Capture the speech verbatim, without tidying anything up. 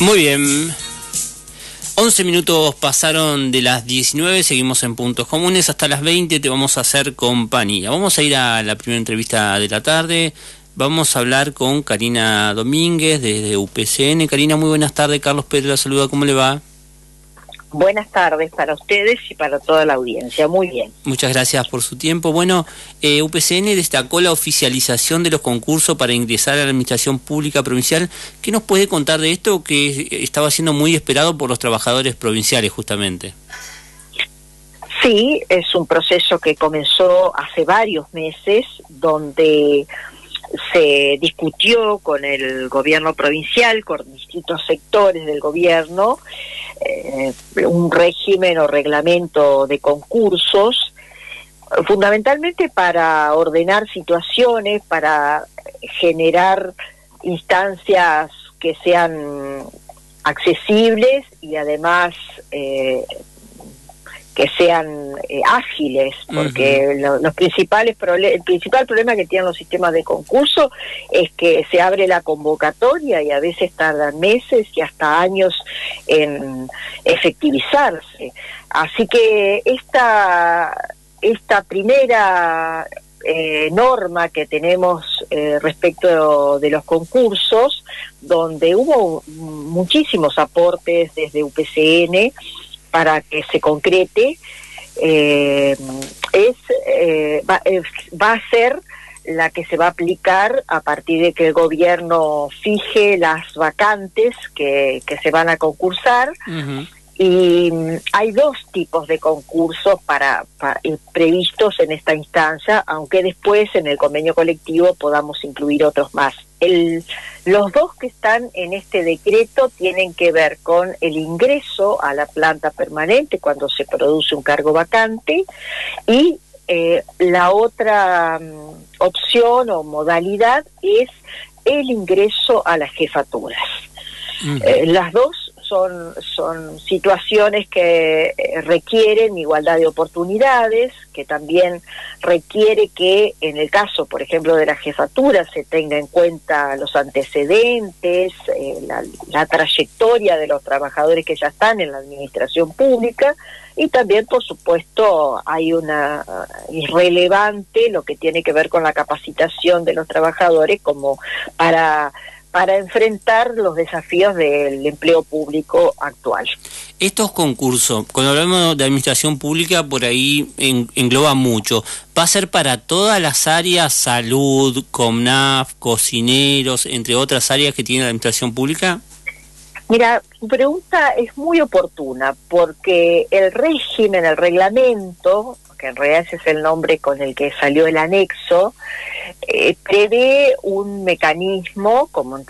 Muy bien. once minutos pasaron de las diecinueve, seguimos en Puntos Comunes. Hasta las veinte te vamos a hacer compañía. Vamos a ir a la primera entrevista de la tarde. Vamos a hablar con Karina Domínguez desde U P C N. Karina, muy buenas tardes. Carlos Pérez la saluda. ¿Cómo le va? Buenas tardes para ustedes y para toda la audiencia. Muy bien. Muchas gracias por su tiempo. Bueno, eh, U P C N destacó la oficialización de los concursos para ingresar a la Administración Pública Provincial. ¿Qué nos puede contar de esto que estaba siendo muy esperado por los trabajadores provinciales justamente? Sí, es un proceso que comenzó hace varios meses, donde se discutió con el gobierno provincial, con distintos sectores del gobierno, eh, un régimen o reglamento de concursos, fundamentalmente para ordenar situaciones, para generar instancias que sean accesibles y además eh, que sean eh, ágiles, porque uh-huh. lo, los principales prole- el principal problema que tienen los sistemas de concurso es que se abre la convocatoria y a veces tardan meses y hasta años en efectivizarse. Así que esta esta primera eh, norma que tenemos eh, respecto de los concursos, donde hubo muchísimos aportes desde U P C N para que se concrete, eh, es, eh, va, es va a ser la que se va a aplicar a partir de que el gobierno fije las vacantes que, que se van a concursar. Uh-huh. Y hay dos tipos de concursos para, para previstos en esta instancia, aunque después en el convenio colectivo podamos incluir otros más. El, los dos que están en este decreto tienen que ver con el ingreso a la planta permanente cuando se produce un cargo vacante, y eh, la otra um, opción o modalidad es el ingreso a las jefaturas. Uh-huh. Eh, las dos Son, son situaciones que requieren igualdad de oportunidades, que también requiere que en el caso, por ejemplo, de la jefatura se tenga en cuenta los antecedentes, eh, la, la trayectoria de los trabajadores que ya están en la administración pública, y también, por supuesto, hay una irrelevante lo que tiene que ver con la capacitación de los trabajadores como para... para enfrentar los desafíos del empleo público actual. Estos concursos, cuando hablamos de administración pública, por ahí en, engloba mucho. ¿Va a ser para todas las áreas, salud, CONAF, cocineros, entre otras áreas que tiene la administración pública? Mira, tu pregunta es muy oportuna, porque el régimen, el reglamento, que en realidad ese es el nombre con el que salió el anexo, eh, prevé un mecanismo, como en